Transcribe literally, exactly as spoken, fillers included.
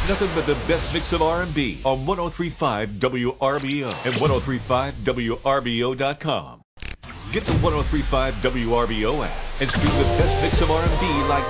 Nothing but the best mix of R and B on one oh three point five W R B O and ten thirty-five W R B O dot com. Get the ten thirty-five W R B O app and stream the best mix of R and B like